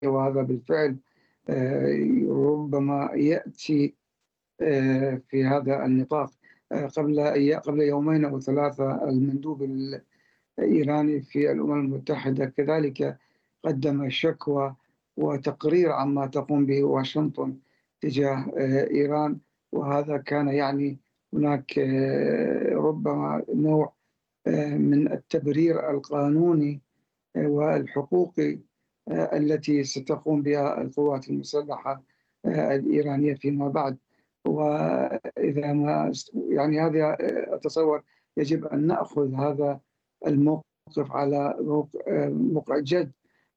وهذا بالفعل ربما يأتي في هذا النطاق. قبل يومين أو 3 المندوب الإيراني في الأمم المتحدة كذلك قدم شكوى وتقرير عما تقوم به واشنطن تجاه إيران، وهذا كان يعني هناك ربما نوع من التبرير القانوني والحقوقي التي ستقوم بها القوات المسلحة الإيرانية فيما بعد. وإذا ما يعني هذا أتصور يجب أن نأخذ هذا الموقف على موقع جد،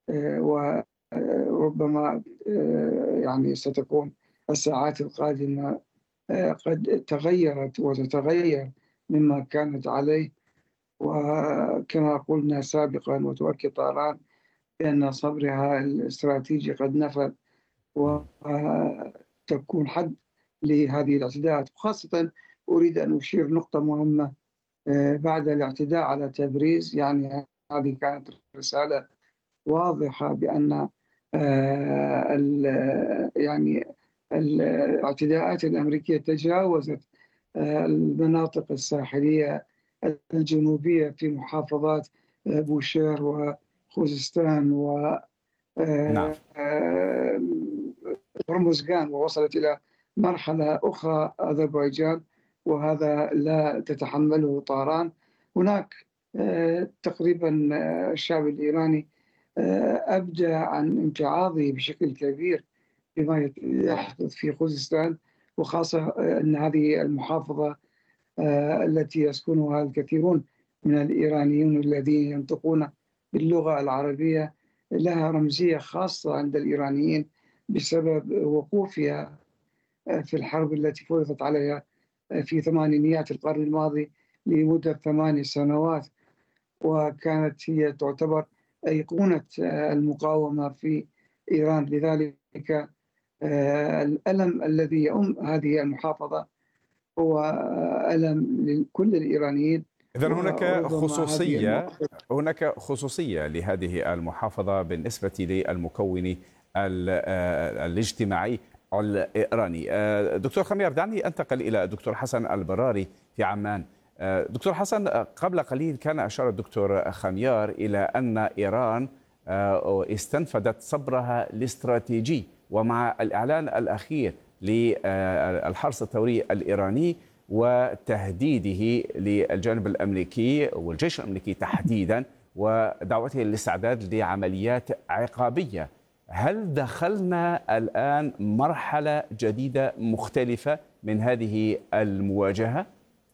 وربما يعني ستكون الساعات القادمة قد تغيرت وتتغير مما كانت عليه. وكما قلنا سابقا وتؤكد طهران بأن صبرها الاستراتيجي قد نفذ، وتكون حد لهذه الاعتداءات. وخاصة أريد أن أشير نقطة مهمة بعد الاعتداء على تبريز، يعني هذه كانت رسالة واضحة بأن يعني الاعتداءات الأمريكية تجاوزت المناطق الساحلية الجنوبية في محافظات بوشير وخوزستان نعم. وهرمزغان، ووصلت إلى مرحلة أخرى أذربيجان، وهذا لا تتحمله طهران. هناك تقريبا الشعب الإيراني أبدى عن امتعاضه بشكل كبير بما يحدث في خوزستان، وخاصة أن هذه المحافظة التي يسكنها الكثيرون من الإيرانيين الذين ينطقون باللغة العربية لها رمزية خاصة عند الإيرانيين بسبب وقوفها في الحرب التي فرضت عليها في ثمانينيات القرن الماضي لمدة 8 سنوات، وكانت هي تعتبر أيقونة المقاومة في إيران. لذلك الألم الذي يؤم هذه المحافظة هو ألم لكل الإيرانيين. إذن وربما هذه المواقف هناك خصوصية لهذه المحافظة بالنسبة للمكون الاجتماعي الإيراني. دكتور خميار، دعني أنتقل إلى دكتور حسن البراري في عمان. دكتور حسن، قبل قليل كان أشار الدكتور خميار إلى أن إيران استنفدت صبرها الاستراتيجي، ومع الإعلان الأخير للحرس الثوري الإيراني وتهديده للجانب الأمريكي والجيش الأمريكي تحديدا ودعوته للاستعداد لعمليات عقابية، هل دخلنا الآن مرحلة جديدة مختلفة من هذه المواجهة؟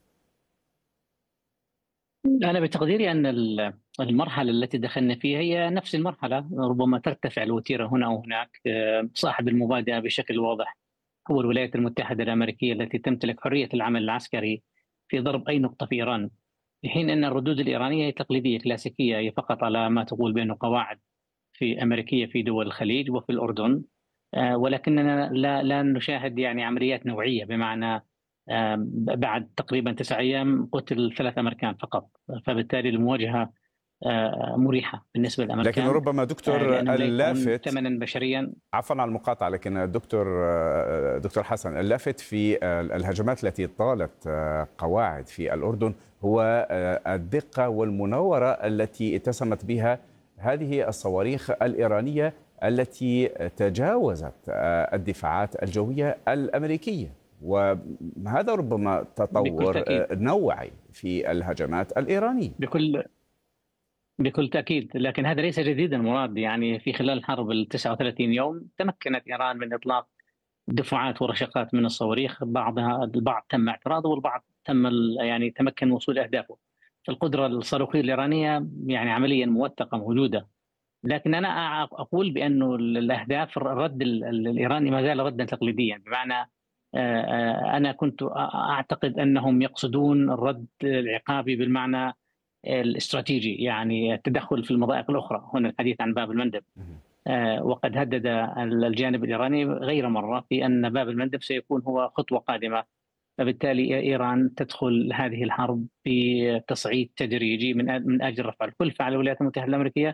أنا بتقديري أن المرحلة التي دخلنا فيها هي نفس المرحلة، ربما ترتفع الوتيرة هنا أو هناك. صاحب المبادئ بشكل واضح هو الولايات المتحدة الأمريكية التي تمتلك حرية العمل العسكري في ضرب أي نقطة في إيران، في حين أن الردود الإيرانية هي تقليدية كلاسيكية، هي فقط على ما تقول بأنه قواعد في أمريكية في دول الخليج وفي الأردن. ولكننا لا نشاهد يعني عمليات نوعية، بمعنى بعد تقريبا 9 أيام قتل 3 أمريكان فقط، فبالتالي المواجهة مريحة بالنسبة لكن للأمريكان، ربما دكتور اللافت، ثمنا بشريا. عفوا على المقاطعة، لكن دكتور حسن، اللافت في الهجمات التي طالت قواعد في الأردن هو الدقة والمناورة التي اتسمت بها هذه الصواريخ الإيرانية التي تجاوزت الدفاعات الجوية الأمريكية، وهذا ربما تطور نوعي في الهجمات الإيرانية. بكل تأكيد، لكن هذا ليس جديدا مراد. يعني في خلال الحرب 39 يوم تمكنت إيران من إطلاق دفعات ورشقات من الصواريخ، البعض تم اعتراضه والبعض يعني تمكن من وصول أهدافه. فالقدرة الصاروخية الإيرانية يعني عمليا موثقة موجودة، لكن أنا أقول بأنه الأهداف الرد الإيراني ما زال ردا تقليديا، بمعنى أنا كنت أعتقد أنهم يقصدون الرد العقابي بالمعنى الاستراتيجي، يعني التدخل في المضائق الأخرى. هنا الحديث عن باب المندب، وقد هدد الجانب الإيراني غير مرة في أن باب المندب سيكون هو خطوة قادمة، فبالتالي إيران تدخل هذه الحرب بتصعيد تدريجي من أجل رفع الكلفة على الولايات المتحدة الأمريكية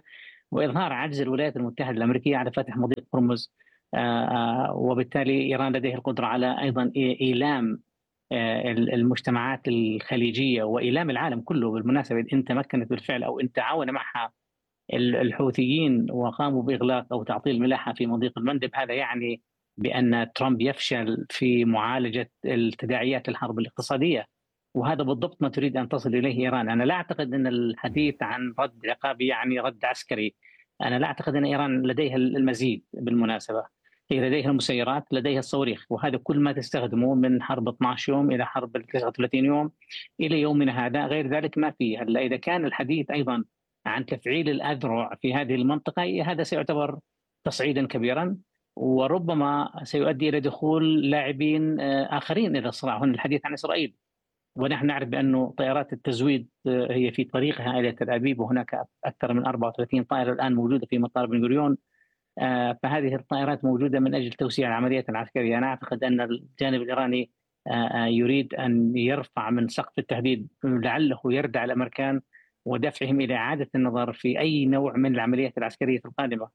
وإظهار عجز الولايات المتحدة الأمريكية على فتح مضيق هرمز، وبالتالي إيران لديها القدرة على أيضا إيلام المجتمعات الخليجية وإيلام العالم كله بالمناسبة، إن تمكنت بالفعل أو إن تعاون معها الحوثيين وقاموا بإغلاق أو تعطيل ملاحة في مضيق المندب. هذا يعني بأن ترامب يفشل في معالجة التداعيات الحرب الاقتصادية، وهذا بالضبط ما تريد أن تصل إليه إيران. أنا لا أعتقد أن الحديث عن رد عقابي يعني رد عسكري. أنا لا أعتقد أن إيران لديها المزيد بالمناسبة. هي لديها المسيرات، لديها الصواريخ، وهذا كل ما تستخدمه من حرب 12 يوم إلى حرب 39 يوم إلى يومنا هذا. غير ذلك ما في. هلا إذا كان الحديث أيضا عن تفعيل الأذرع في هذه المنطقة، هذا سيعتبر تصعيدا كبيرا، وربما سيؤدي إلى دخول لاعبين آخرين إلى الصراع. هنا الحديث عن إسرائيل، ونحن نعرف بأن طائرات التزويد هي في طريقها إلى تل أبيب، وهناك أكثر من 34 طائرة الآن موجودة في مطار بن غوريون. فهذه الطائرات موجودة من أجل توسيع العمليات العسكرية. أنا أعتقد أن الجانب الإيراني يريد أن يرفع من سقف التهديد، لعله يردع الأمريكان ودفعهم إلى إعادة النظر في أي نوع من العمليات العسكرية القادمة.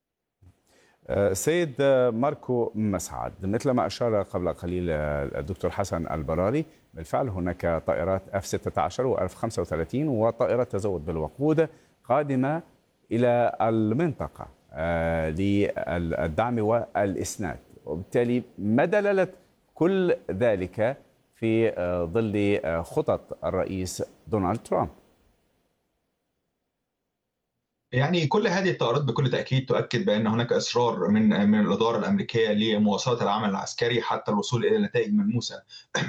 سيد ماركو مسعد، مثل ما أشار قبل قليل الدكتور حسن البراري، بالفعل هناك طائرات F-16 و F-35 وطائرات تزود بالوقود قادمة إلى المنطقة للدعم والإسناد، وبالتالي ما دلالة كل ذلك في ظل خطط الرئيس دونالد ترامب؟ يعني كل هذه التغيرات بكل تأكيد تؤكد بأن هناك إصرار من الإدارة الأمريكية لمواصلة العمل العسكري حتى الوصول إلى نتائج ملموسة.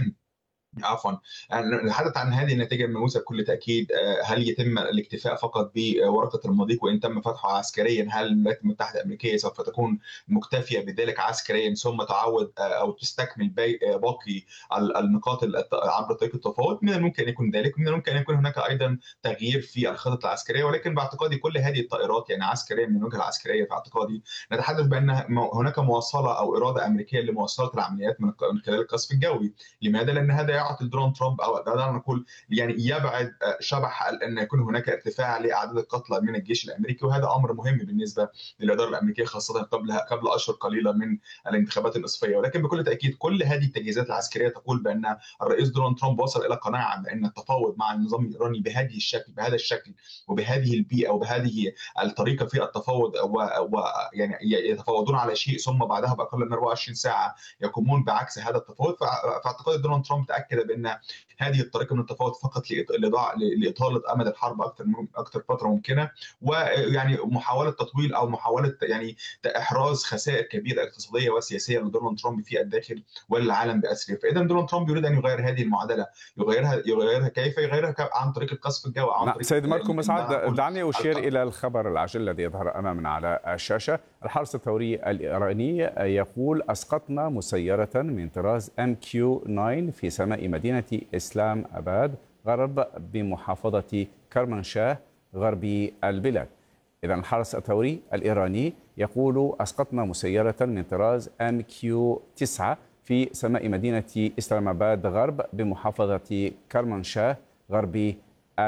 عفوا، نتحدث عن هذه النتيجة الملموسة بكل تأكيد. هل يتم الاكتفاء فقط بورقة المضيق وإن تم فتحه عسكريا؟ هل الولايات المتحدة الأمريكية سوف تكون مكتفية بذلك عسكريا ثم تعود أو تستكمل باقي النقاط عبر طريق التفاوض؟ من الممكن أن يكون ذلك، من الممكن أن يكون هناك أيضا تغيير في الخطط العسكرية، ولكن باعتقادي كل هذه الطائرات يعني عسكريا من الوجهة العسكرية في اعتقادي نتحدث بأن هناك مواصلة أو إرادة أمريكية لمواصلة العمليات من خلال القصف الجوي. لماذا؟ لأن هذا يعطي دونالد ترامب، او دعنا نقول يعني يبعد شبح ان يكون هناك ارتفاع لاعداد القتلى من الجيش الامريكي، وهذا امر مهم بالنسبه للاداره الامريكيه خاصه قبل اشهر قليله من الانتخابات النصفيه. ولكن بكل تاكيد كل هذه التجهيزات العسكريه تقول بان الرئيس دونالد ترامب وصل الى قناعه بان التفاوض مع النظام الايراني بهذا الشكل وبهذه البيئه وبهذه الطريقه في التفاوض، ويعني يتفاوضون على شيء ثم بعدها باقل من 24 ساعه يقومون بعكس هذا التفاوض. فاعتقد دونالد ترامب تاكد بان هذه الطريقه من التفاوض فقط لاطاله امد الحرب اكثر فتره ممكنه، ويعني محاوله تطويل او محاوله يعني احراز خسائر كبيره اقتصاديه وسياسيه لدونالد ترامب في الداخل والعالم باسره. فاذا دونالد ترامب يريد ان يغير هذه المعادله. يغيرها كيف؟ يغيرها عن طريق القصف الجوي، عن طريق سيد ماركو مسعد، دعني اشير الى الخبر العاجل الذي يظهر امامنا على الشاشه. الحرس الثوري الايراني يقول اسقطنا مسيره من طراز MQ-9 في سماء مدينه إسلام أباد غرب بمحافظة كرمانشاه غربي البلاد. إذا الحرس الثوري الإيراني يقول أسقطنا مسيرة من طراز MQ-9 في سماء مدينة إسلام أباد غرب بمحافظة كرمانشاه غربي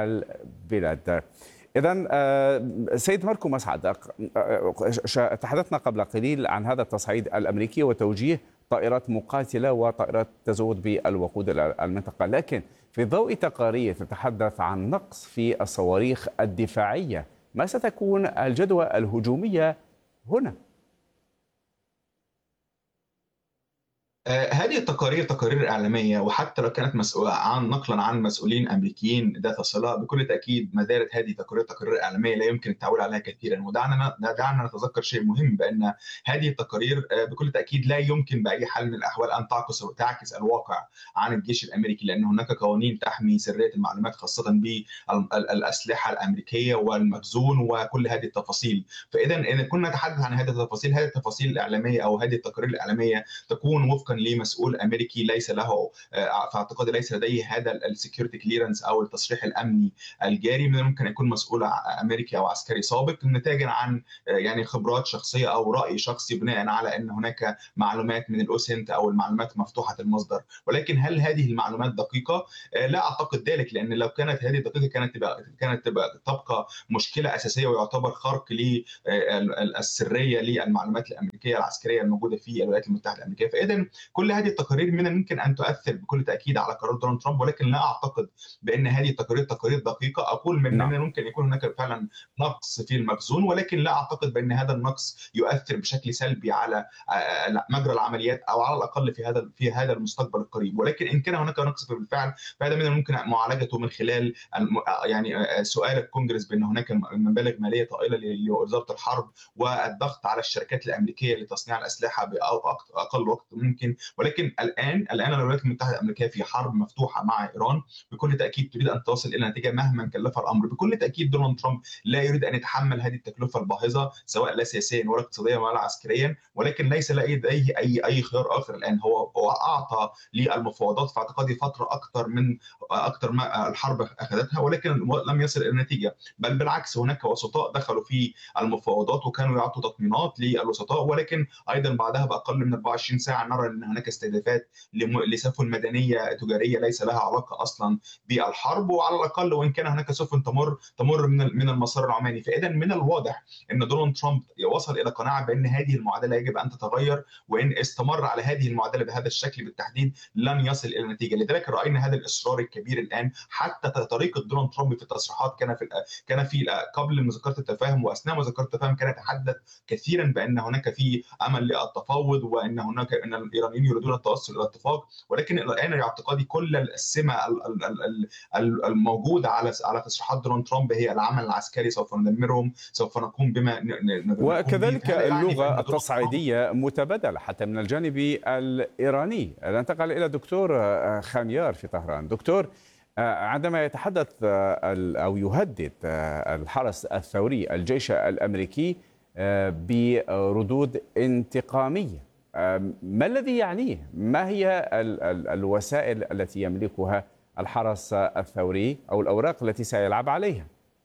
البلاد. إذا سيد ماركو مسعد، تحدثنا قبل قليل عن هذا التصعيد الأمريكي وتوجيه طائرات مقاتلة وطائرات تزود بالوقود المنطقة، لكن في ضوء تقارير تتحدث عن نقص في الصواريخ الدفاعية، ما ستكون الجدوى الهجومية هنا؟ هذه التقارير تقارير إعلامية، وحتى لو كانت نقلا عن مسؤولين أمريكيين ذات صلة، بكل تأكيد ما زالت هذه تقارير إعلامية لا يمكن التعويل عليها كثيرا. ودعنا نتذكر شيء مهم، بأن هذه التقارير بكل تأكيد لا يمكن بأي حال من الأحوال أن تعكس الواقع عن الجيش الأمريكي، لأن هناك قوانين تحمي سرية المعلومات خاصة بالأسلحة الأمريكية والمخزون وكل هذه التفاصيل. فإذا إن كنا نتحدث عن هذه التفاصيل، هذه التفاصيل الإعلامية أو هذه التقارير الإعلامية تكون وفقا لمسؤول امريكي ليس له في اعتقادي ليس لديه هذا السكيورتي كليرنس او التصريح الامني الجاري، من الممكن يكون مسؤول امريكي او عسكري سابق نتاجا عن يعني خبرات شخصيه او راي شخصي بناء على ان هناك معلومات من الاوسنت او المعلومات مفتوحه المصدر. ولكن هل هذه المعلومات دقيقه؟ لا اعتقد ذلك، لان لو كانت هذه دقيقه كانت تبقى مشكله اساسيه ويعتبر خرق للسريه للمعلومات الامريكيه العسكريه الموجوده في الولايات المتحده الامريكيه. فاذا كل هذه التقارير من الممكن ان تؤثر بكل تاكيد على قرار دونالد ترامب، ولكن لا اعتقد بان هذه التقارير تقارير دقيقه. اقول من ممكن يكون هناك فعلا نقص في المخزون، ولكن لا اعتقد بان هذا النقص يؤثر بشكل سلبي على مجرى العمليات او على الاقل في هذا المستقبل القريب. ولكن ان كان هناك نقص بالفعل فهذا من الممكن معالجته من خلال يعني سؤال الكونجرس بان هناك مبالغ ماليه طائله لوزاره الحرب والضغط على الشركات الامريكيه لتصنيع الاسلحه باقل وقت ممكن. ولكن الان الولايات المتحده الامريكيه في حرب مفتوحه مع ايران، بكل تاكيد تريد ان تصل الى نتيجه مهما كلف الامر. بكل تاكيد دونالد ترامب لا يريد ان يتحمل هذه التكلفه الباهظه سواء لا سياسيا ولا اقتصاديا ولا عسكريا، ولكن ليس لديه اي خيار اخر الان. هو اعطى للمفاوضات في اعتقادي فتره اكثر ما الحرب اخذتها، ولكن لم يصل الى نتيجه. بل بالعكس هناك وسطاء دخلوا في المفاوضات وكانوا يعطوا تطمينات للوسطاء، ولكن ايضا بعدها باقل من 24 ساعه نرى ان هناك استهدافات لسفن مدنيه تجاريه ليس لها علاقه اصلا بالحرب، وعلى الاقل وان كان هناك سفن تمر من المسار العماني. فاذا من الواضح ان دونالد ترامب وصل الى قناعه بان هذه المعادله يجب ان تتغير، وان استمر على هذه المعادله بهذا الشكل بالتحديد لن يصل الى نتيجه. لذلك راينا هذا الاصرار الكبير الان، حتى طريقه دونالد ترامب في التصريحات كان في قبل مذكره التفاهم واثناء مذكره التفاهم كان يتحدث كثيرا بان هناك في امل للتفاوض وان ان الايرانيين يريدون التوصل الى اتفاق. ولكن الان اعتقادي كل السمه الموجوده على تصريحات دونالد ترامب هي العمل العسكري، سوف ندمرهم، سوف نقوم بما وكذلك اللغه التصعيديه متبادله حتى من الجانب الايراني. ننتقل الى دكتور خاميار في طهران. دكتور، عندما يتحدث أو يهدد الحرس الثوري الجيش الأمريكي بردود انتقامية، ما الذي يعنيه؟ ما هي الوسائل التي يملكها الحرس الثوري أو الأوراق التي سيلعب عليها؟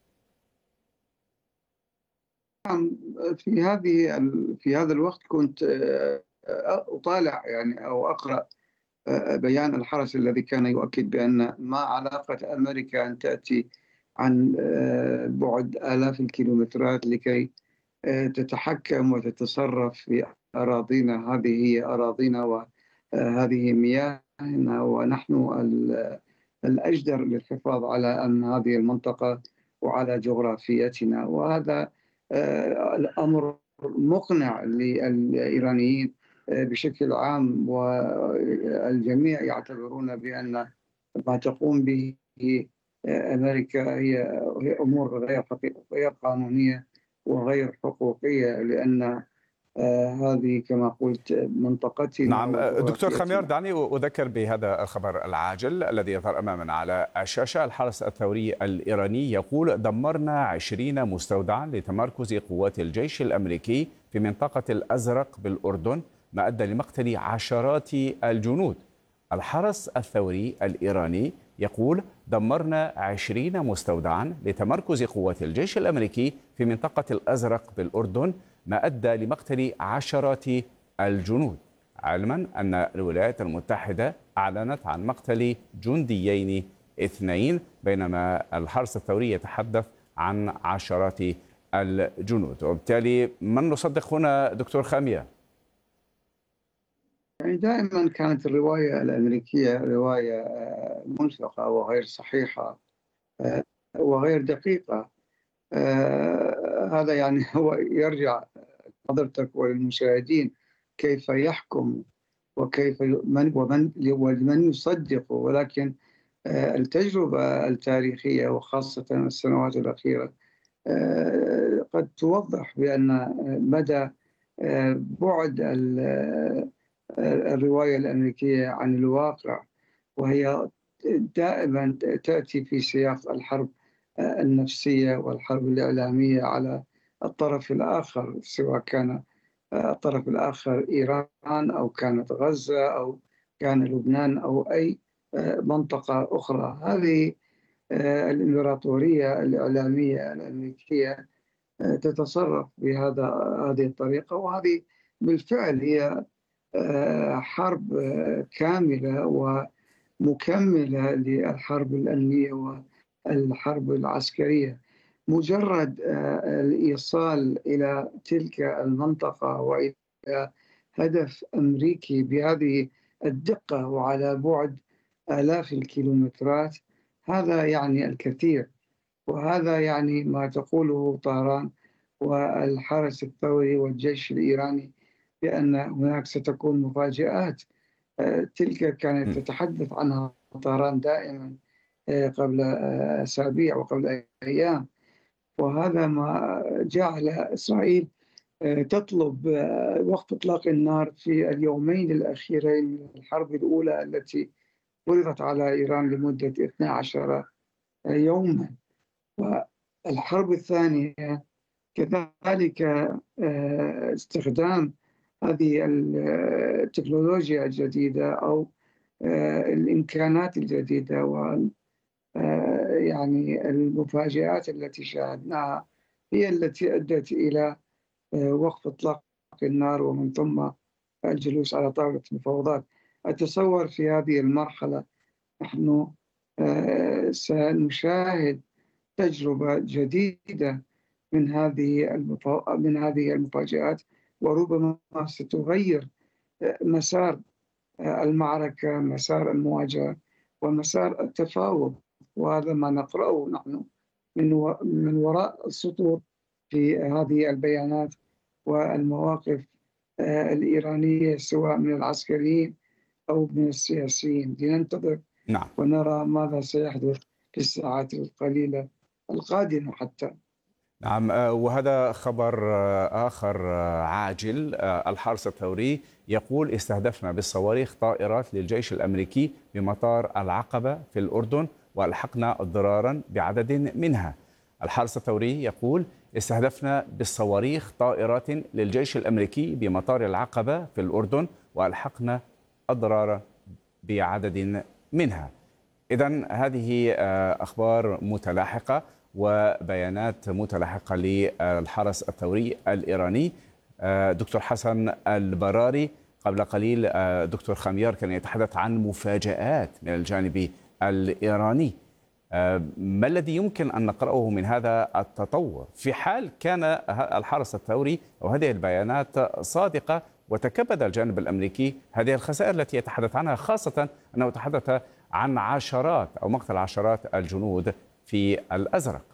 في هذا الوقت كنت أطالع يعني أو أقرأ بيان الحرس الذي كان يؤكد بأن ما علاقة أمريكا أن تأتي عن بعد آلاف الكيلومترات لكي تتحكم وتتصرف في أراضينا. هذه هي أراضينا وهذه مياهنا، ونحن الأجدر للحفاظ على أمن هذه المنطقة وعلى جغرافيتنا. وهذا الأمر مقنع للإيرانيين بشكل عام، والجميع يعتبرون بأن ما تقوم به أمريكا هي أمور غير قانونية وغير حقوقية، لأن هذه كما قلت منطقتنا. نعم دكتور خاميار، دعني أذكر بهذا الخبر العاجل الذي يظهر أمامنا على الشاشة. الحرس الثوري الإيراني يقول: دمرنا 20 مستودعا لتمركز قوات الجيش الأمريكي في منطقة الأزرق بالأردن، ما أدى لمقتل عشرات الجنود. الحرس الثوري الإيراني يقول: دمرنا 20 مستودعا لتمركز قوات الجيش الأمريكي في منطقة الأزرق بالأردن، ما أدى لمقتل عشرات الجنود، علما أن الولايات المتحدة أعلنت عن مقتل جنديين 2، بينما الحرس الثوري يتحدث عن عشرات الجنود. وبالتالي من نصدق هنا دكتور خاميار؟ يعني دائما كانت الرواية الأمريكية رواية منفقة وغير صحيحة وغير دقيقة. هذا يعني هو يرجع حضرتك وللمشاهدين كيف يحكم وكيف ومن يصدقه. ولكن التجربة التاريخية وخاصة السنوات الأخيرة قد توضح بأن مدى بعد الرواية الأمريكية عن الواقع، وهي دائما تأتي في سياق الحرب النفسية والحرب الإعلامية على الطرف الآخر، سواء كان الطرف الآخر إيران أو كانت غزة أو كان لبنان أو أي منطقة أخرى. هذه الإمبراطورية الإعلامية الأمريكية تتصرف هذه الطريقة، وهذه بالفعل هي حرب كاملة ومكملة للحرب الأمنية والحرب العسكرية. مجرد الإيصال إلى تلك المنطقة وإلى هدف أمريكي بهذه الدقة وعلى بعد آلاف الكيلومترات، هذا يعني الكثير، وهذا يعني ما تقوله طهران والحرس الثوري والجيش الإيراني بأن هناك ستكون مفاجآت. تلك كانت تتحدث عنها طهران دائما قبل أسابيع وقبل أيام، وهذا ما جعل إسرائيل تطلب وقف إطلاق النار في اليومين الأخيرين من الحرب الأولى التي فرضت على إيران لمدة 12 يوما. والحرب الثانية كذلك استخدام هذه التكنولوجيا الجديدة أو الإمكانات الجديدة و يعني المفاجآت التي شاهدناها هي التي أدت إلى وقف إطلاق النار ومن ثم الجلوس على طاولة المفاوضات. أتصور في هذه المرحلة نحن سنشاهد تجربة جديدة من هذه المفاجآت، وربما ستغير مسار المعركة، مسار المواجهة ومسار التفاوض. وهذا ما نقرأه نحن من وراء السطور في هذه البيانات والمواقف الإيرانية سواء من العسكريين أو من السياسيين. لننتظر ونرى ماذا سيحدث في الساعات القليلة القادمة حتى. نعم، وهذا خبر آخر عاجل. الحرس الثوري يقول استهدفنا بالصواريخ طائرات للجيش الأمريكي بمطار العقبة في الأردن وألحقنا ضرارا بعدد منها. الحرس الثوري يقول استهدفنا بالصواريخ طائرات للجيش الأمريكي بمطار العقبة في الأردن وألحقنا أضرارا بعدد منها. إذن هذه أخبار متلاحقة وبيانات متلاحقة للحرس الثوري الإيراني. دكتور حسن البراري، قبل قليل دكتور خميار كان يتحدث عن مفاجآت من الجانب الإيراني. ما الذي يمكن أن نقرأه من هذا التطور في حال كان الحرس الثوري وهذه البيانات صادقة وتكبد الجانب الأمريكي هذه الخسائر التي يتحدث عنها، خاصة أنه تحدث عن عشرات أو مقتل عشرات الجنود في الأزرق؟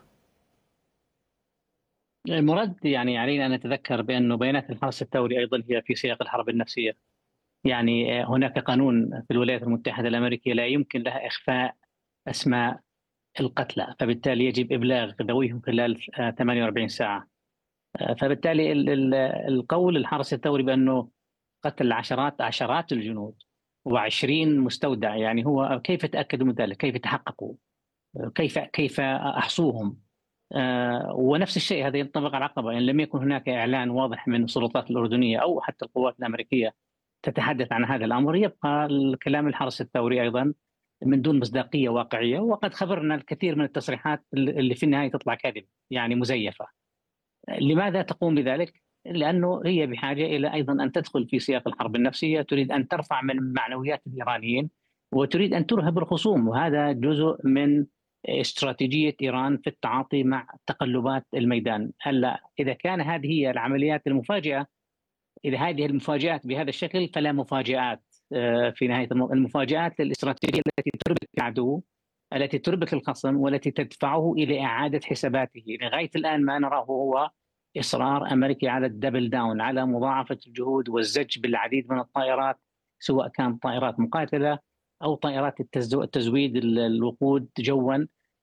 مرد يعني علينا أن نتذكر بأن بيانات الحرس الثوري أيضا هي في سياق الحرب النفسية. يعني هناك قانون في الولايات المتحدة الأمريكية لا يمكن لها إخفاء أسماء القتلى، فبالتالي يجب إبلاغ ذويهم خلال 48 ساعة. فبالتالي القول الحرس الثوري بأنه قتل عشرات الجنود و20 مستودع، يعني هو كيف تأكدوا من ذلك؟ كيف تحققوا؟ كيف أحصوهم؟ ونفس الشيء هذا ينطبق على العقبة. يعني لم يكن هناك إعلان واضح من السلطات الأردنية أو حتى القوات الأمريكية تتحدث عن هذا الأمر، يبقى الكلام الحرس الثوري أيضا من دون مصداقية واقعية. وقد خبرنا الكثير من التصريحات اللي في النهاية تطلع كاذبة، يعني مزيفة. لماذا تقوم بذلك؟ لأنه هي بحاجة إلى أيضا أن تدخل في سياق الحرب النفسية، تريد أن ترفع من معنويات الإيرانيين وتريد أن ترهب الخصوم، وهذا جزء من استراتيجية إيران في التعاطي مع تقلبات الميدان. هلا إذا كان هذه هي العمليات المفاجئة، إذا هذه المفاجآت بهذا الشكل فلا مفاجآت في نهاية المفاجآت للاستراتيجية التي تربك العدو، التي تربك الخصم، والتي تدفعه إلى إعادة حساباته. لغاية الآن ما نراه هو إصرار أمريكي على الدبل داون، على مضاعفة الجهود والزج بالعديد من الطائرات، سواء كانت طائرات مقاتلة أو طائرات التزويد الوقود جوا،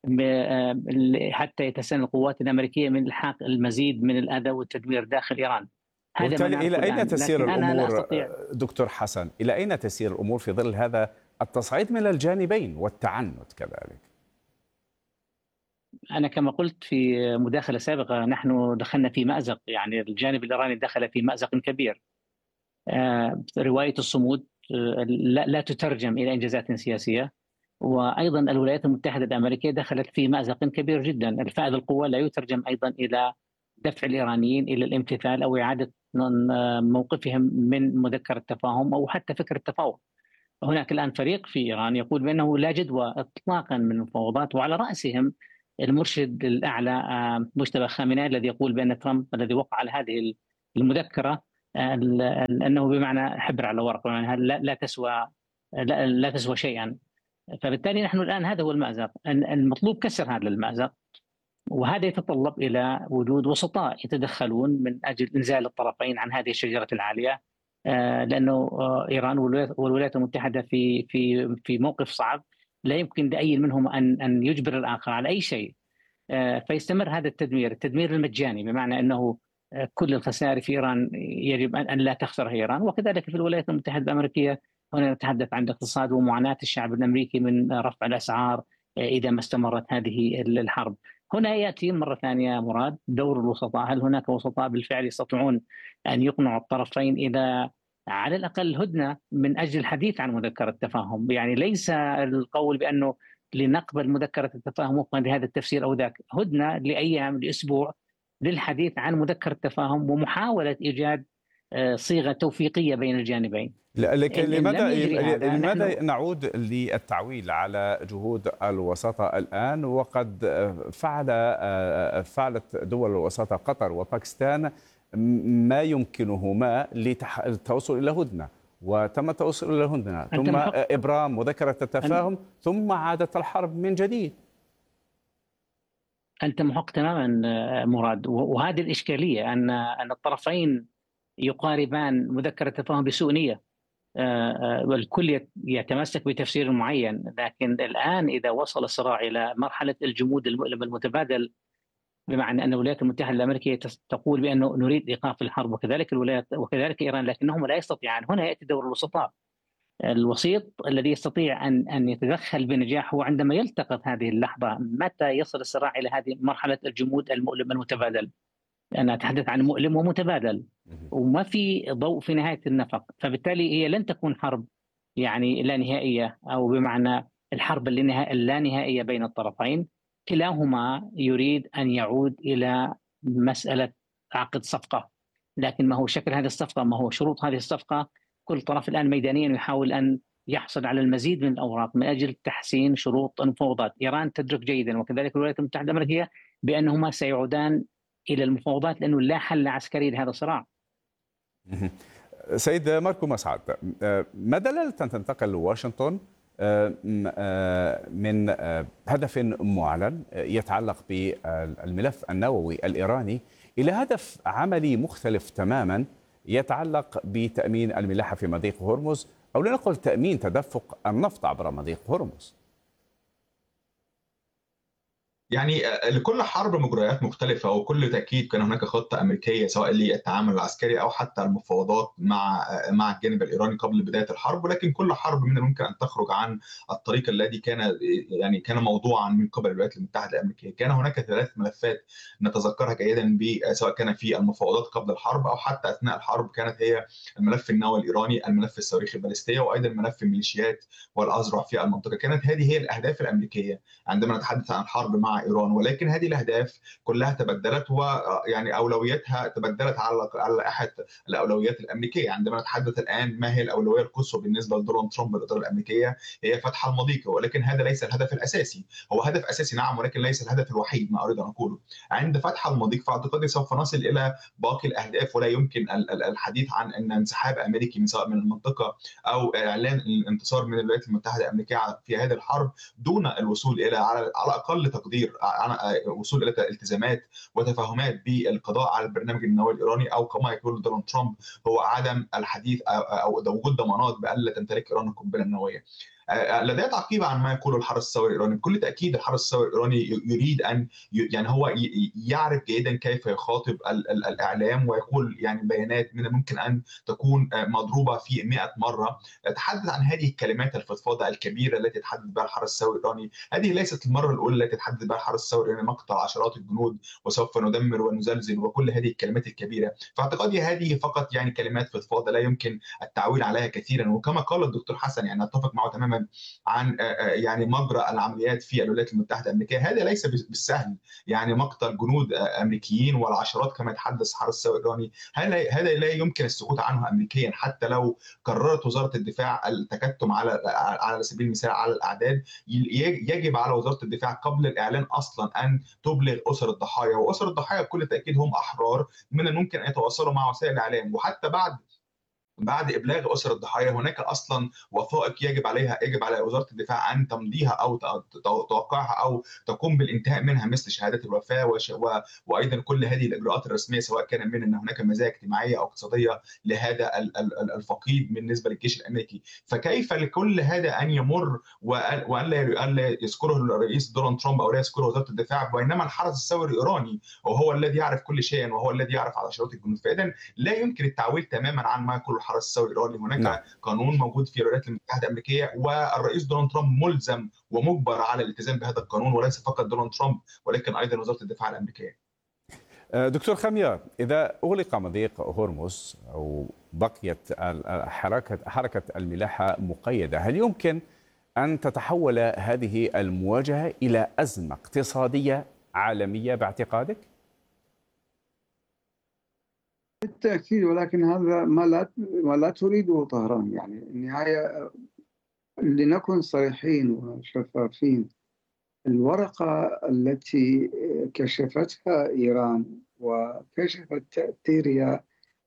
حتى يتسنى القوات الأمريكية من إلحاق المزيد من الأذى والتدمير داخل إيران. وبالتالي إلى أين تسير الأمور دكتور حسن؟ إلى أين تسير الأمور في ظل هذا التصعيد من الجانبين والتعنت كذلك؟ أنا كما قلت في مداخلة سابقة، نحن دخلنا في مأزق، يعني الجانب الإيراني دخل في مأزق كبير. رواية الصمود لا تترجم إلى إنجازات سياسية. وأيضا الولايات المتحدة الأمريكية دخلت في مأزق كبير جدا. الفائض القوى لا يترجم أيضا إلى دفع الإيرانيين إلى الامتثال أو إعادة موقفهم من مذكرة التفاهم أو حتى فكرة التفاوض. هناك الآن فريق في إيران يقول بأنه لا جدوى إطلاقا من المفاوضات، وعلى رأسهم المرشد الأعلى مجتبى خامنئي الذي يقول بأن ترامب الذي وقع على هذه المذكرة أنه بمعنى حبر على ورق، بمعنى لا تسوى شيئا. فبالتالي نحن الآن هذا هو المأزق، المطلوب كسر هذا المأزق، وهذا يتطلب إلى وجود وسطاء يتدخلون من أجل إنزال الطرفين عن هذه الشجرة العالية. لأنه إيران والولايات المتحدة في موقف صعب، لا يمكن لأي منهم أن يجبر الآخر على أي شيء. فيستمر هذا التدمير المجاني، بمعنى أنه كل الخسائر في إيران يجب أن لا تخسرها إيران، وكذلك في الولايات المتحدة الأمريكية. هنا نتحدث عن الاقتصاد ومعاناة الشعب الأمريكي من رفع الأسعار إذا ما استمرت هذه الحرب. هنا يأتي مرة ثانية مراد دور الوسطاء. هل هناك وسطاء بالفعل يستطيعون أن يقنعوا الطرفين إلى على الأقل هدنة من أجل الحديث عن مذكرة التفاهم؟ يعني ليس القول بأنه لنقبل مذكرة التفاهم وفقا لهذا التفسير أو ذاك، هدنة لأيام لأسبوع للحديث عن مذكرة التفاهم ومحاولة إيجاد صيغة توفيقية بين الجانبين. لكن لماذا نحن نعود للتعويل على جهود الوساطة الآن، وقد فعلت دول الوساطة قطر وباكستان ما يمكنهما للتوصل إلى هدنة، وتم التوصل إلى هدنة ثم إبرام مذكرة التفاهم ثم عادت الحرب من جديد؟ أنت محق تماما مراد، وهذه الإشكالية أن الطرفين يقاربان مذكرة التفاهم بسوء نية، والكل يتمسك بتفسير معين. لكن الآن إذا وصل الصراع إلى مرحلة الجمود المؤلم المتبادل، بمعنى أن الولايات المتحدة الأمريكية تقول بأنه نريد إيقاف الحرب وكذلك الولايات وكذلك إيران، لكنهم لا يستطيعان. هنا يأتي دور الوسطاء. الوسيط الذي يستطيع أن يتدخل بنجاح هو عندما يلتقط هذه اللحظة، متى يصل الصراع إلى هذه مرحلة الجمود المؤلم المتبادل. أنا أتحدث عن مؤلم ومتبادل، وما في ضوء في نهاية النفق. فبالتالي هي لن تكون حرب يعني لا نهائية، أو بمعنى الحرب اللانهائية بين الطرفين. كلاهما يريد أن يعود إلى مسألة عقد صفقة، لكن ما هو شكل هذه الصفقة، ما هو شروط هذه الصفقة. كل طرف الآن ميدانيا يحاول أن يحصل على المزيد من الأوراق من أجل تحسين شروط المفاوضات. إيران تدرك جيدا وكذلك الولايات المتحدة الأمريكية بأنهما سيعودان إلى المفاوضات، لأنه لا حل عسكري لهذا الصراع. سيد ماركو مسعد، ما دلالة أن تنتقل واشنطن من هدف معلن يتعلق بالملف النووي الإيراني إلى هدف عملي مختلف تماما يتعلق بتأمين الملاحة في مضيق هرمز، أو لنقل تأمين تدفق النفط عبر مضيق هرمز؟ يعني لكل حرب مجريات مختلفة، وكل تأكيد كان هناك خطة أمريكية سواء للتعامل العسكري أو حتى المفاوضات مع الجانب الإيراني قبل بداية الحرب. ولكن كل حرب من الممكن أن تخرج عن الطريق الذي كان موضوعا من قبل الولايات المتحدة الأمريكية. كان هناك 3 ملفات نتذكرها جيدا، سواء كان في المفاوضات قبل الحرب أو حتى أثناء الحرب. كانت هي الملف النووي الإيراني، الملف الصواريخ البالستية، وأيضا ملف الميليشيات والأذرع في المنطقة. كانت هذه هي الأهداف الأمريكية عندما نتحدث عن الحرب مع إيران. ولكن هذه الأهداف كلها تبدلت، ويعني أولوياتها تبدلت على أحد الأولويات الأمريكية. عندما نتحدث الآن ما هي الأولوية القصوى بالنسبة لدونالد ترامب والإدارة الأمريكية، هي فتح المضيق. ولكن هذا ليس الهدف الأساسي. هو هدف أساسي نعم، ولكن ليس الهدف الوحيد. ما أريد أن أقوله عند فتح المضيق فاعتقادي سوف نصل إلى باقي الأهداف، ولا يمكن الحديث عن أن انسحاب أمريكي سواء من المنطقة أو إعلان الانتصار من الولايات المتحدة الأمريكية في هذه الحرب دون الوصول إلى على أقل تقدير وصول الى التزامات وتفاهمات بالقضاء على البرنامج النووي الايراني، او كما يقول دونالد ترامب هو عدم الحديث او وجود ضمانات بألا تمتلك ايران القنبله النوويه. لدي تعقيب عن ما يقوله الحرس الثوري الإيراني. بكل تأكيد الحرس الثوري الإيراني يريد أن يعني هو يعرف جيدا كيف يخاطب الإعلام ويقول يعني بيانات من الممكن أن تكون مضروبة في 100 مرة. تحدث عن هذه الكلمات الفضفاضة الكبيرة التي يتحدث بها الحرس الثوري الإيراني. هذه ليست المرة الأولى التي يتحدث بها الحرس الثوري الإيراني: مقتل عشرات الجنود وسوف ندمر ونزلزل وكل هذه الكلمات الكبيرة. فاعتقادي هذه فقط يعني كلمات فضفاضة لا يمكن التعويل عليها كثيرا. وكما قال الدكتور حسن يعني اتفق معه تماما عن يعني مجرى العمليات في الولايات المتحده الامريكيه، هذا ليس بالسهل. يعني مقتل جنود امريكيين والعشرات كما يتحدث الحرس الثوري الايراني، هذا لا يمكن السكوت عنه امريكيا. حتى لو قررت وزاره الدفاع التكتم على سبيل المثال على الاعداد، يجب على وزاره الدفاع قبل الاعلان اصلا ان تبلغ اسر الضحايا، واسر الضحايا بكل تاكيد هم احرار من الممكن ان يتواصلوا مع وسائل الاعلام. وحتى بعد ابلاغ اسر الضحايا هناك اصلا وثائق يجب على وزاره الدفاع ان تمضيها او توقعها او تقوم بالانتهاء منها، مثل شهاده الوفاه وايضا كل هذه الاجراءات الرسميه، سواء كان من ان هناك مزايا اجتماعيه او اقتصاديه لهذا الفقيد بالنسبه للجيش الامريكي. فكيف لكل هذا ان يمر وان لا يذكره الرئيس دونالد ترامب او لا يذكره وزاره الدفاع، بينما الحرس الثوري الايراني وهو الذي يعرف كل شيء وهو الذي يعرف عشرات الجنود؟ فاذا لا يمكن التعويل تماما عن ما يقول الحرس الثوري الايراني. هناك قانون موجود في الولايات المتحده الامريكيه، والرئيس دونالد ترامب ملزم ومجبر على الالتزام بهذا القانون، وليس فقط دونالد ترامب ولكن ايضا وزاره الدفاع الامريكيه. دكتور خميار، اذا اغلق مضيق هرمز او بقيت حركه الملاحه مقيده، هل يمكن ان تتحول هذه المواجهه الى ازمه اقتصاديه عالميه باعتقادك؟ بالتأكيد، ولكن هذا ما لا تريده طهران. يعني النهاية لنكن صريحين وشفافين، الورقة التي كشفتها إيران وكشفت تأثيرها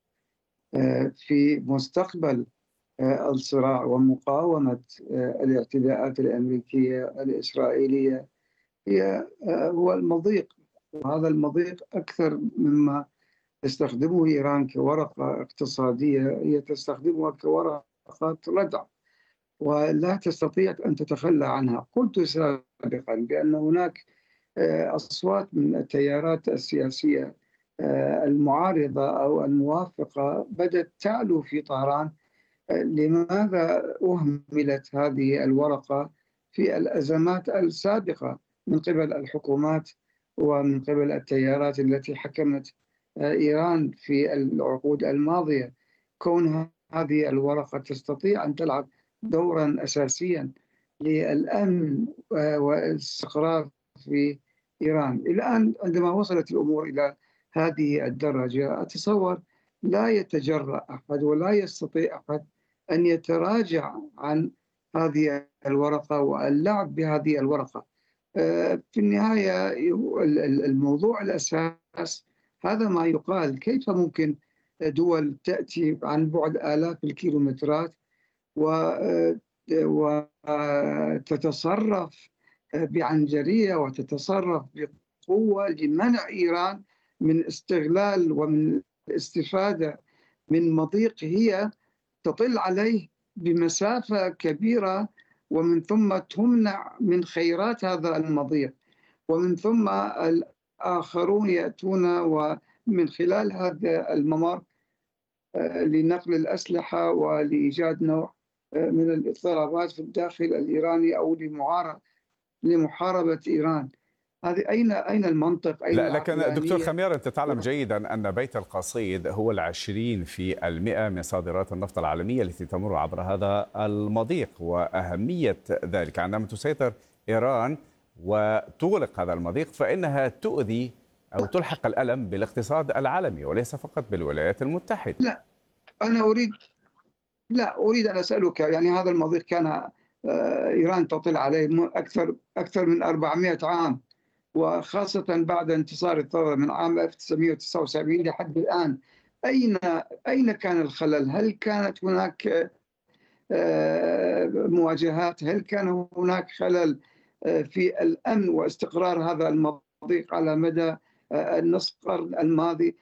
في مستقبل الصراع ومقاومة الاعتداءات الأمريكية الإسرائيلية هو المضيق. وهذا المضيق أكثر مما تستخدمه إيران كورقة اقتصادية، هي تستخدمها كورقة ردع ولا تستطيع أن تتخلى عنها. قلت سابقا بأن هناك أصوات من التيارات السياسية المعارضة أو الموافقة بدأت تعلو في طهران. لماذا أهملت هذه الورقة في الأزمات السابقة من قبل الحكومات ومن قبل التيارات التي حكمت إيران في العقود الماضية؟ كون هذه الورقة تستطيع أن تلعب دورا أساسيا للأمن والاستقرار في إيران. الآن عندما وصلت الأمور إلى هذه الدرجة، أتصور لا يتجرأ أحد ولا يستطيع أحد أن يتراجع عن هذه الورقة واللعب بهذه الورقة. في النهاية الموضوع الأساس هذا ما يقال: كيف ممكن دول تأتي عن بعد آلاف الكيلومترات وتتصرف بعنجرية وتتصرف بقوة لمنع إيران من استغلال ومن الاستفادة من مضيق هي تطل عليه بمسافة كبيرة، ومن ثم تمنع من خيرات هذا المضيق، ومن ثم الآخرون يأتون ومن خلال هذا الممر لنقل الأسلحة ولإيجاد نوع من الاضطرابات في الداخل الإيراني أو لمحاربة إيران. هذه أين المنطق؟ أين لكن دكتور خميار، أنت تعلم جيدا أن بيت القصيد هو 20% من صادرات النفط العالمية التي تمر عبر هذا المضيق، وأهمية ذلك عندما تسيطر إيران وتغلق هذا المضيق فإنها تؤذي أو تلحق الألم بالاقتصاد العالمي وليس فقط بالولايات المتحدة. لا، أنا أريد أن أسألك، يعني هذا المضيق كان إيران تطل عليه أكثر من 400 عام، وخاصة بعد انتصار الثورة من عام 1979 لحد الآن. أين كان الخلل؟ هل كانت هناك مواجهات؟ هل كان هناك خلل في الأمن واستقرار هذا المضيق على مدى النصف قرن الماضي؟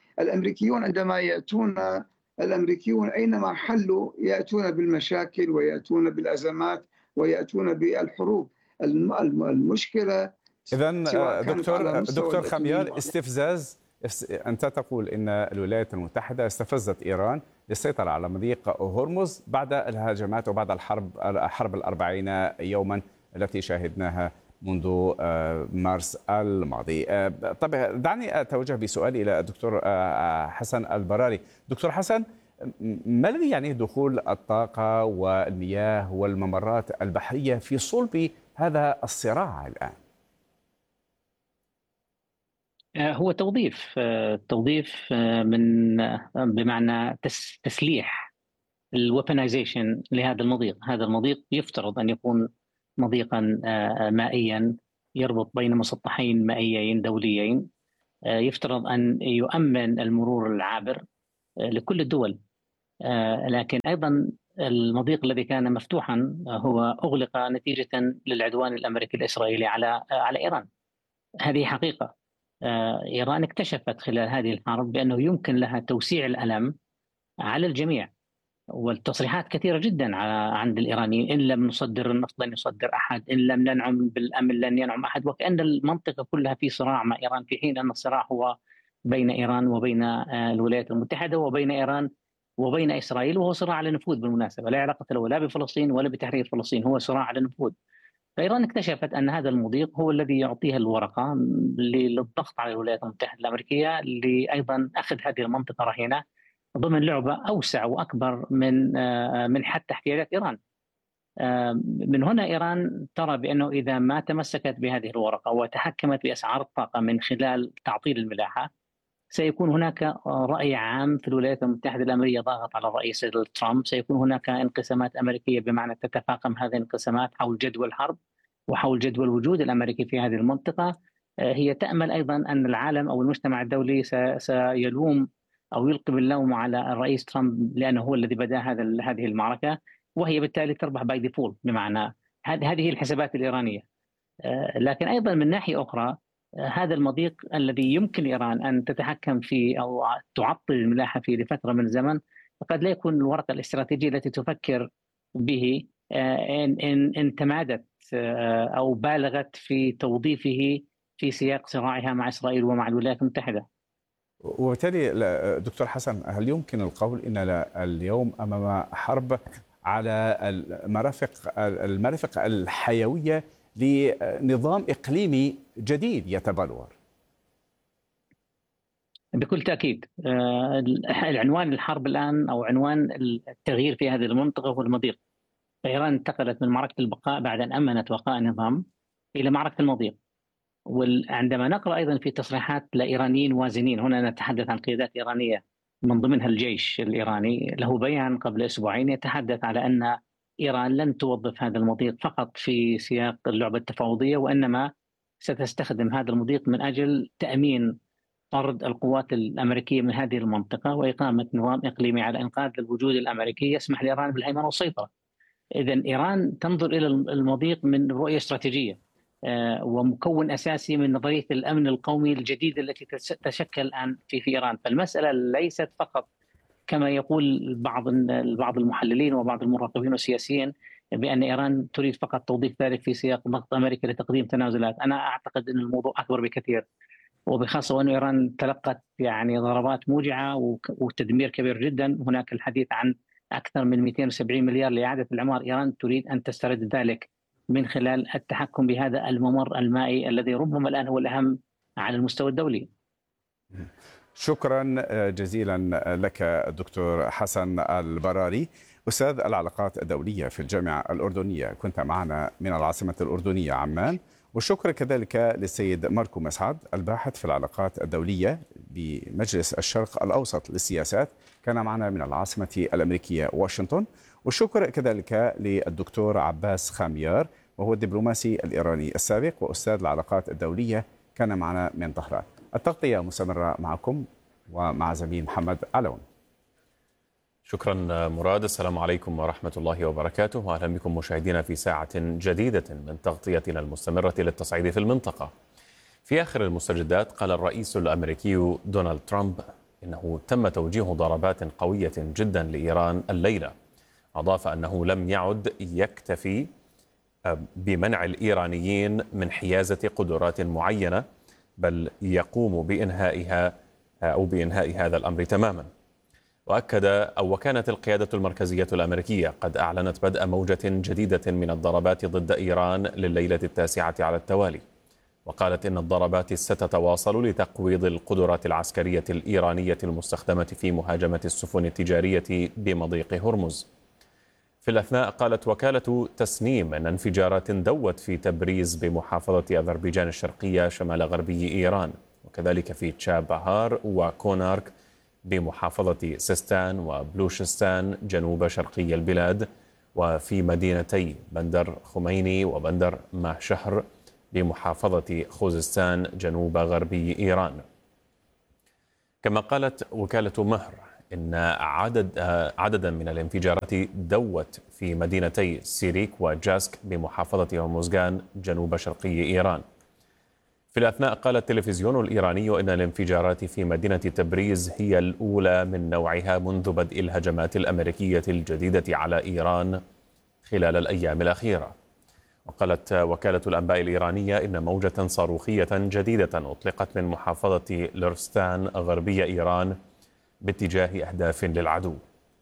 الأمريكيون أينما حلوا يأتون بالمشاكل ويأتون بالأزمات ويأتون بالحروب. المشكلة إذن سواء كانت على مستوى دكتور خميار، الإقليم استفزاز. أنت تقول إن الولايات المتحدة استفزت إيران للسيطرة على مضيق هرمز بعد الهجمات وبعد حرب الأربعين يوما التي شاهدناها منذ مارس الماضي. طب دعني أتوجه بسؤالي إلى الدكتور حسن البراري. دكتور حسن، ما الذي يعنيه دخول الطاقة والمياه والممرات البحرية في صلب هذا الصراع الآن؟ هو توظيف من بمعنى تسليح الويبنايزيشن لهذا المضيق. هذا المضيق يفترض أن يكون مضيقا مائيا يربط بين مسطحين مائيين دوليين، يفترض أن يؤمن المرور العابر لكل الدول. لكن أيضا المضيق الذي كان مفتوحا هو أغلق نتيجة للعدوان الأمريكي الإسرائيلي على إيران. هذه حقيقة. إيران اكتشفت خلال هذه الحرب بأنه يمكن لها توسيع الألم على الجميع، والتصريحات كثيرة جدا عند الإيرانيين: إن لم نصدر النفط لن يصدر أحد، إن لم ننعم بالأمن لن ينعم أحد، وكأن المنطقة كلها في صراع مع إيران، في حين أن الصراع هو بين إيران وبين الولايات المتحدة وبين إيران وبين إسرائيل، وهو صراع على النفوذ بالمناسبة، لا علاقة له لا بفلسطين ولا بتحرير فلسطين، هو صراع على النفوذ. فإيران اكتشفت أن هذا المضيق هو الذي يعطيها الورقة للضغط على الولايات المتحدة الأمريكية لأيضا أخذ هذه المنطقة رهينة ضمن لعبة أوسع وأكبر من حتى احتياجات إيران. من هنا إيران ترى بأنه إذا ما تمسكت بهذه الورقة وتحكمت بأسعار الطاقة من خلال تعطيل الملاحة، سيكون هناك رأي عام في الولايات المتحدة الأمريكية ضاغط على الرئيس ترامب، سيكون هناك انقسامات أمريكية بمعنى تتفاقم هذه الانقسامات حول جدول الحرب وحول جدول الوجود الأمريكي في هذه المنطقة. هي تأمل أيضا أن العالم أو المجتمع الدولي سيلوم أو يلقي باللوم على الرئيس ترامب لأنه هو الذي بدأ هذه المعركة، وهي بالتالي تربح باي ديفولت. بمعنى هذه الحسابات الإيرانية. لكن أيضا من ناحية أخرى هذا المضيق الذي يمكن إيران أن تتحكم فيه أو تعطل الملاحة فيه لفترة من الزمن، فقد لا يكون الورقة الاستراتيجية التي تفكر به إن تمادت أو بالغت في توظيفه في سياق صراعها مع إسرائيل ومع الولايات المتحدة. وبالتالي دكتور حسن، هل يمكن القول إن اليوم أمام حرب على المرافق الحيوية لنظام إقليمي جديد يتبلور؟ بكل تأكيد. العنوان الحرب الآن أو عنوان التغيير في هذه المنطقة هو المضيق. إيران انتقلت من معركة البقاء بعد أن أمنت بقاء النظام إلى معركة المضيق. وعندما نقرأ أيضا في تصريحات لإيرانيين وازنين، هنا نتحدث عن قيادات إيرانية من ضمنها الجيش الإيراني، له بيان قبل أسبوعين يتحدث على أن إيران لن توظف هذا المضيق فقط في سياق اللعبة التفاوضية، وإنما ستستخدم هذا المضيق من أجل تأمين طرد القوات الأمريكية من هذه المنطقة وإقامة نظام إقليمي على إنقاذ الوجود الأمريكي يسمح لإيران بالهيمنة والسيطرة. إذن إيران تنظر إلى المضيق من رؤية استراتيجية ومكون أساسي من نظرية الأمن القومي الجديدة التي تتشكل الآن في إيران. فالمسألة ليست فقط كما يقول بعض المحللين وبعض المراقبين والسياسيين بأن إيران تريد فقط توظيف ذلك في سياق ضغط أمريكا لتقديم تنازلات. أنا أعتقد أن الموضوع أكبر بكثير، وبخاصة وأن إيران تلقت ضربات موجعة وتدمير كبير جدا. هناك الحديث عن أكثر من 270 مليار لإعادة الإعمار. إيران تريد أن تسترد ذلك من خلال التحكم بهذا الممر المائي الذي ربما الآن هو الأهم على المستوى الدولي. شكرا جزيلا لك دكتور حسن البراري، أستاذ العلاقات الدولية في الجامعة الأردنية، كنت معنا من العاصمة الأردنية عمان. والشكر كذلك للسيد ماركو مسعد، الباحث في العلاقات الدولية بمجلس الشرق الأوسط للسياسات، كان معنا من العاصمة الأمريكية واشنطن. والشكر كذلك للدكتور عباس خاميار، وهو الدبلوماسي الإيراني السابق وأستاذ العلاقات الدولية، كان معنا من طهران. التغطية مستمرة معكم ومع زميل محمد علون. شكرا مراد. السلام عليكم ورحمة الله وبركاته، وأهلا بكم مشاهدينا في ساعة جديدة من تغطيتنا المستمرة للتصعيد في المنطقة. في آخر المستجدات قال الرئيس الأمريكي دونالد ترامب إنه تم توجيه ضربات قوية جدا لإيران الليلة. أضاف أنه لم يعد يكتفي بمنع الإيرانيين من حيازة قدرات معينة، بل يقوم بإنهائها أو بإنهاء هذا الأمر تماما. وكانت القيادة المركزية الأمريكية قد أعلنت بدء موجة جديدة من الضربات ضد إيران لليلة التاسعة على التوالي، وقالت إن الضربات ستتواصل لتقويض القدرات العسكرية الإيرانية المستخدمة في مهاجمة السفن التجارية بمضيق هرمز. في الأثناء قالت وكالة تسنيم أن انفجارات دوت في تبريز بمحافظة أذربيجان الشرقية شمال غربي إيران، وكذلك في تشابهار وكونارك بمحافظة سيستان وبلوشستان جنوب شرقي البلاد، وفي مدينتي بندر خميني وبندر ماشهر بمحافظة خوزستان جنوب غربي إيران. كما قالت وكالة مهر إن عددا من الانفجارات دوت في مدينتي سيريك وجاسك بمحافظة هرمزغان جنوب شرقي إيران. في الأثناء قال التلفزيون الإيراني إن الانفجارات في مدينة تبريز هي الأولى من نوعها منذ بدء الهجمات الأمريكية الجديدة على إيران خلال الأيام الأخيرة. وقالت وكالة الأنباء الإيرانية إن موجة صاروخية جديدة أطلقت من محافظة لرستان غربي إيران باتجاه أهداف للعدو.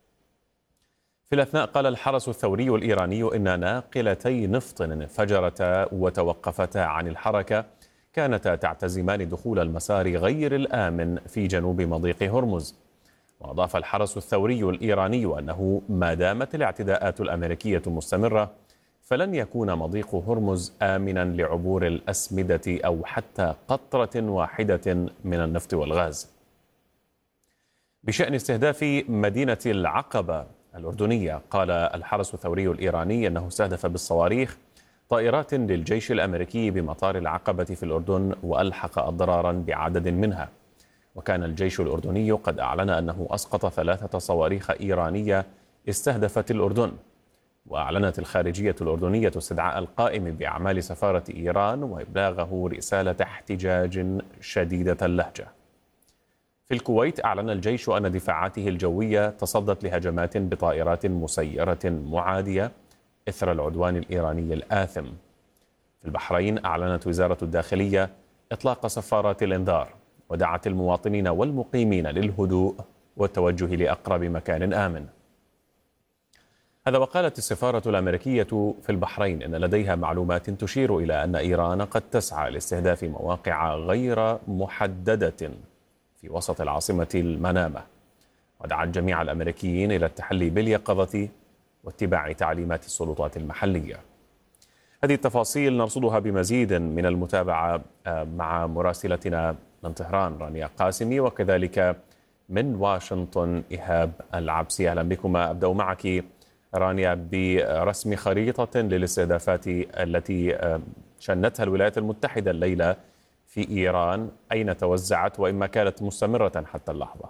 في الأثناء قال الحرس الثوري الإيراني إن ناقلتي نفط انفجرتا وتوقفتا عن الحركة كانتا تعتزمان دخول المسار غير الآمن في جنوب مضيق هرمز. وأضاف الحرس الثوري الإيراني أنه ما دامت الاعتداءات الأمريكية مستمرة فلن يكون مضيق هرمز آمنا لعبور الأسمدة أو حتى قطرة واحدة من النفط والغاز. بشأن استهداف مدينة العقبة الأردنية قال الحرس الثوري الإيراني أنه استهدف بالصواريخ طائرات للجيش الأمريكي بمطار العقبة في الأردن وألحق أضرارا بعدد منها. وكان الجيش الأردني قد أعلن أنه أسقط 3 صواريخ إيرانية استهدفت الأردن. وأعلنت الخارجية الأردنية استدعاء القائم بأعمال سفارة إيران وإبلاغه رسالة احتجاج شديدة اللهجة. في الكويت أعلن الجيش أن دفاعاته الجوية تصدت لهجمات بطائرات مسيرة معادية إثر العدوان الإيراني الآثم. في البحرين أعلنت وزارة الداخلية إطلاق صفارات الإنذار ودعت المواطنين والمقيمين للهدوء والتوجه لأقرب مكان آمن. هذا وقالت السفارة الأمريكية في البحرين إن لديها معلومات تشير إلى أن إيران قد تسعى لاستهداف مواقع غير محددة في وسط العاصمة المنامة، ودعت جميع الأمريكيين إلى التحلي باليقظة واتباع تعليمات السلطات المحلية. هذه التفاصيل نرصدها بمزيد من المتابعة مع مراسلتنا من طهران رانيا قاسمي، وكذلك من واشنطن إيهاب العبسي. أهلا بكما. أبدأ معك رانيا برسم خريطة للاستهدافات التي شنتها الولايات المتحدة الليلة في إيران، أين توزعت وإما كانت مستمرة حتى اللحظة؟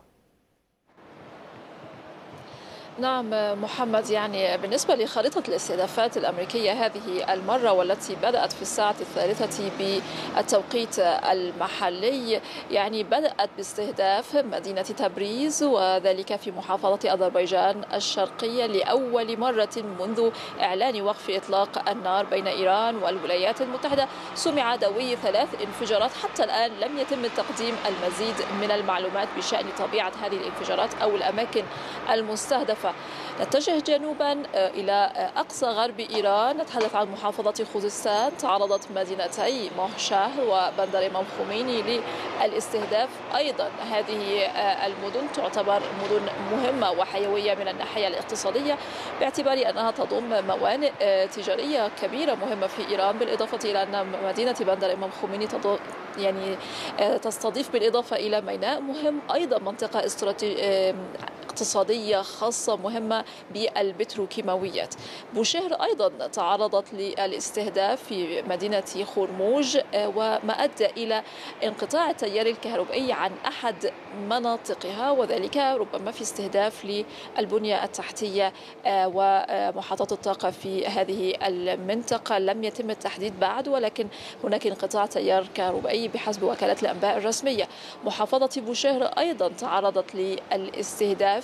نعم محمد، يعني بالنسبة لخريطة الاستهدافات الأمريكية هذه المرة والتي بدأت في الساعة 3 بالتوقيت المحلي، يعني بدأت باستهداف مدينة تبريز وذلك في محافظة أذربيجان الشرقية لأول مرة منذ إعلان وقف إطلاق النار بين إيران والولايات المتحدة. سمع دوي 3 انفجارات. حتى الآن لم يتم تقديم المزيد من المعلومات بشأن طبيعة هذه الانفجارات أو الأماكن المستهدفة. نتجه جنوبا إلى أقصى غرب إيران، نتحدث عن محافظة خوزستان. تعرضت مدينتي مهشاه وبندر إمام خميني للاستهداف. أيضا هذه المدن تعتبر مدن مهمة وحيوية من الناحية الاقتصادية باعتبار أنها تضم موانئ تجارية كبيرة مهمة في إيران، بالإضافة إلى أن مدينة بندر إمام خميني تستضيف بالإضافة إلى ميناء مهم، أيضا منطقة اقتصادية خاصة مهمة بالبتروكيماويات. بوشهر أيضا تعرضت للاستهداف في مدينة خرموج، وما أدى إلى انقطاع التيار الكهربائي عن أحد مناطقها، وذلك ربما في استهداف للبنية التحتية ومحطات الطاقة في هذه المنطقة. لم يتم التحديد بعد، ولكن هناك انقطاع تيار كهربائي بحسب وكالة الأنباء الرسمية. محافظة بوشهر أيضا تعرضت للاستهداف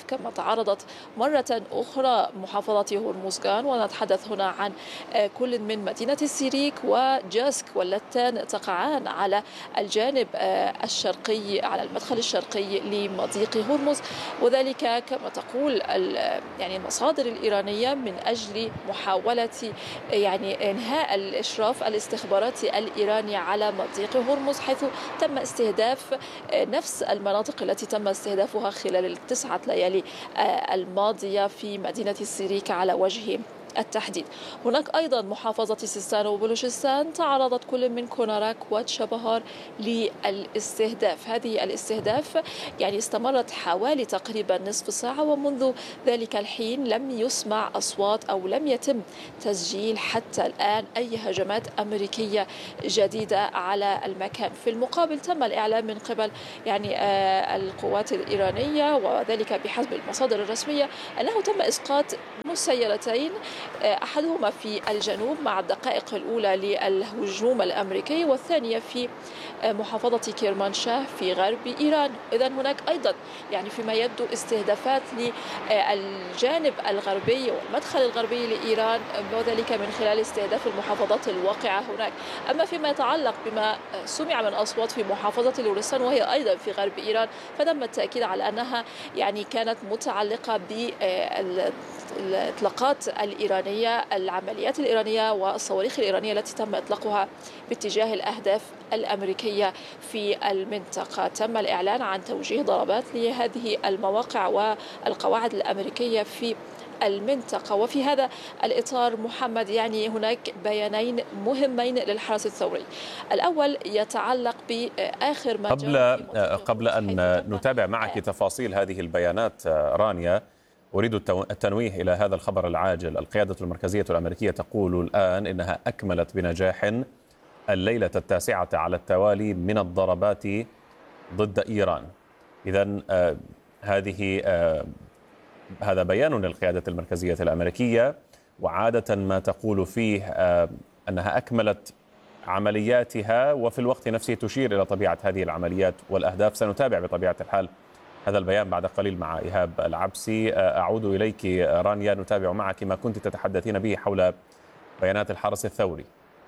الاستهداف كما تعرضت مرة أخرى محافظة هرمزغان، ونتحدث هنا عن كل من مدينة السيريك وجاسك واللتان تقعان على الجانب الشرقي، على المدخل الشرقي لمضيق هرمز، وذلك كما تقول يعني المصادر الإيرانية من أجل محاولة يعني إنهاء الإشراف الاستخباراتي الإيراني على مضيق هرمز، حيث تم استهداف نفس المناطق التي تم استهدافها خلال ال9 ليالي الماضية في مدينة السيريك على وجه التحديد. هناك أيضا محافظة سيستان وبلوشستان تعرضت كل من كوناراك وتشابهار للاستهداف. هذه الاستهداف يعني استمرت حوالي تقريبا نصف ساعة، ومنذ ذلك الحين لم يسمع أصوات أو لم يتم تسجيل حتى الآن أي هجمات أمريكية جديدة على المكان. في المقابل تم الإعلام من قبل يعني القوات الإيرانية، وذلك بحسب المصادر الرسمية، أنه تم إسقاط مسيرتين، أحدهما في الجنوب مع الدقائق الأولى للهجوم الأمريكي، والثانية في محافظة كرمانشاه في غرب إيران. إذن هناك أيضا يعني فيما يبدو استهدافات للجانب الغربي والمدخل الغربي لإيران، وذلك من خلال استهداف المحافظات الواقعة هناك. أما فيما يتعلق بما سمع من أصوات في محافظة لورستان وهي أيضا في غرب إيران، فتم التأكيد على أنها يعني كانت متعلقة بالإطلاقات الإيرانية، العمليات الإيرانية والصواريخ الإيرانية التي تم إطلاقها باتجاه الأهداف الأمريكية في المنطقة. تم الإعلان عن توجيه ضربات لهذه المواقع والقواعد الأمريكية في المنطقة. وفي هذا الإطار محمد يعني هناك بيانين مهمين للحرس الثوري. الأول يتعلق بآخر ما قبل أن نتابع معك تفاصيل هذه البيانات رانيا، أريد التنويه إلى هذا الخبر العاجل. القيادة المركزية الأمريكية تقول الآن إنها أكملت بنجاح الليلة 9 على التوالي من الضربات ضد إيران. إذن هذا بيان للقيادة المركزية الأمريكية، وعادة ما تقول فيه أنها أكملت عملياتها، وفي الوقت نفسه تشير إلى طبيعة هذه العمليات والأهداف. سنتابع بطبيعة الحال هذا البيان بعد قليل مع إيهاب العبسي. أعود إليك رانيا، نتابع معك ما كنت تتحدثين به حول بيانات الحرس الثوري.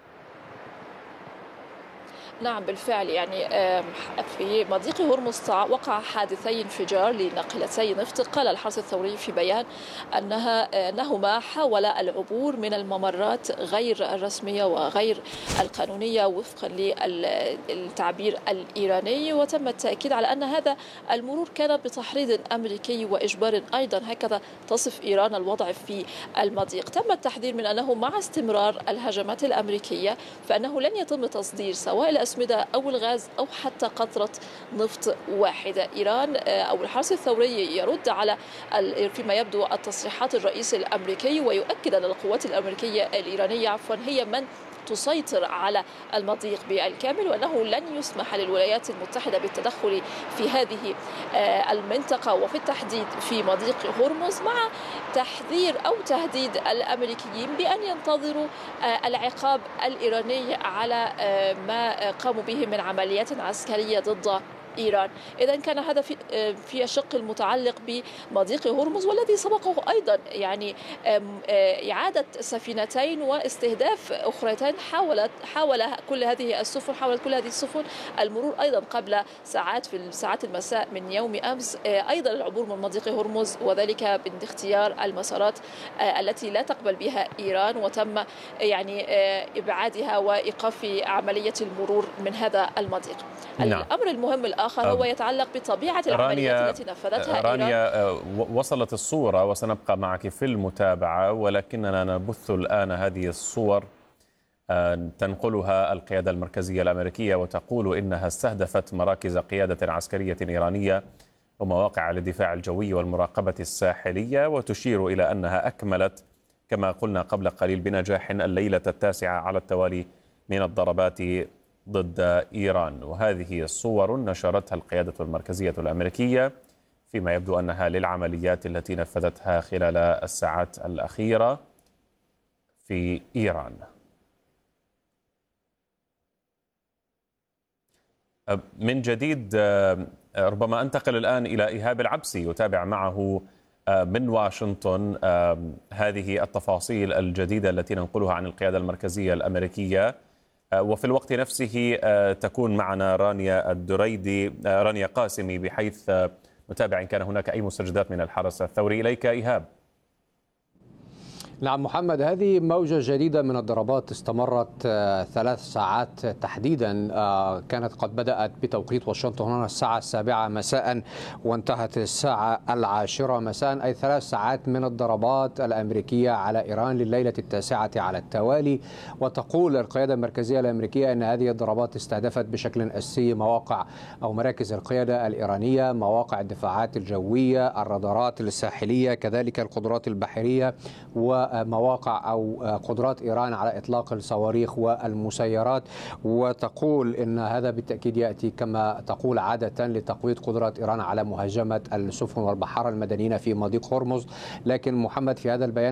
نعم بالفعل، يعني في مضيق هرمز وقع حادثي انفجار لناقلتي نفط. قال الحرس الثوري في بيان أنهما حاولا العبور من الممرات غير الرسمية وغير القانونية وفقا للتعبير الإيراني، وتم التأكيد على أن هذا المرور كان بتحريض أمريكي وإجبار أيضا، هكذا تصف إيران الوضع في المضيق. تم التحذير من أنه مع استمرار الهجمات الأمريكية فأنه لن يتم تصدير سواء الأسمدة أو الغاز أو حتى قطرة نفط واحدة. إيران أو الحرس الثوري يرد على فيما يبدو التصريحات الرئيس الأمريكي، ويؤكد أن القوات الأمريكية الإيرانية هي من تسيطر على المضيق بالكامل، وأنه لن يسمح للولايات المتحدة بالتدخل في هذه المنطقة وفي التحديد في مضيق هرمز، مع تحذير أو تهديد الأمريكيين بأن ينتظروا العقاب الإيراني على ما قاموا به من عمليات عسكرية ضد إيران. إذن كان هذا في الشق المتعلق بمضيق هرمز، والذي سبقه أيضا يعني إعادة سفينتين واستهداف أخرتين حاولت كل هذه السفن المرور أيضا قبل ساعات في ساعات المساء من يوم أمس أيضا العبور من مضيق هرمز، وذلك باختيار المسارات التي لا تقبل بها إيران، وتم يعني إبعادها وإيقاف عملية المرور من هذا المضيق. نعم. الأمر المهم الآخر هو يتعلق بطبيعة العمليات التي نفذتها رانيا، وصلت الصورة وسنبقى معك في المتابعة، ولكننا نبث الآن هذه الصور تنقلها القيادة المركزية الأمريكية، وتقول إنها استهدفت مراكز قيادة عسكرية إيرانية ومواقع للدفاع الجوي والمراقبة الساحلية، وتشير إلى أنها أكملت كما قلنا قبل قليل بنجاح الليلة 9 على التوالي من الضربات ضد إيران. وهذه الصور نشرتها القيادة المركزية الأمريكية فيما يبدو أنها للعمليات التي نفذتها خلال الساعات الأخيرة في إيران. من جديد ربما أنتقل الآن إلى إيهاب العبسي يتابع معه من واشنطن هذه التفاصيل الجديدة التي ننقلها عن القيادة المركزية الأمريكية. وفي الوقت نفسه تكون معنا رانيا قاسمي، بحيث نتابع إن كان هناك أي مستجدات من الحرس الثوري. إليك إيهاب. نعم محمد، هذه موجة جديدة من الضربات استمرت 3 ساعات تحديدا، كانت قد بدأت بتوقيت واشنطن هنا الساعة 7 مساء وانتهت الساعة 10 مساء، أي 3 ساعات من الضربات الأمريكية على إيران لليلة 9 على التوالي. وتقول القيادة المركزية الأمريكية أن هذه الضربات استهدفت بشكل أساسي مواقع أو مراكز القيادة الإيرانية، مواقع الدفاعات الجوية، الرادارات الساحلية، كذلك القدرات البحرية، ومواقع أو قدرات إيران على إطلاق الصواريخ والمسيرات. وتقول إن هذا بالتأكيد يأتي كما تقول عادة لتقويض قدرات إيران على مهاجمة السفن والبحارة المدنيين في مضيق هرمز. لكن محمد، في هذا البيان